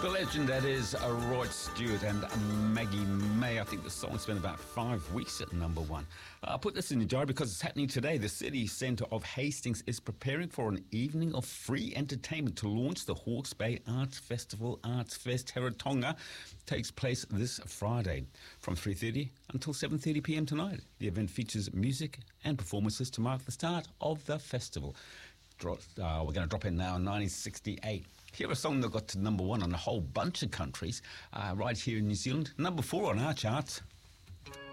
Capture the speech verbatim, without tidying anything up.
The legend that is uh, Rod Stewart and Maggie May. I think the song spent about five weeks at number one. I'll put this in the jar because it's happening today. The city centre of Hastings is preparing for an evening of free entertainment to launch the Hawke's Bay Arts Festival. Arts Fest Heratonga takes place this Friday from three thirty until seven thirty p.m. tonight. The event features music and performances to mark the start of the festival. Drop, uh, we're going to drop in now in nineteen sixty-eight. Here a song that got to number one on a whole bunch of countries, uh, right here in New Zealand. Number four on our charts.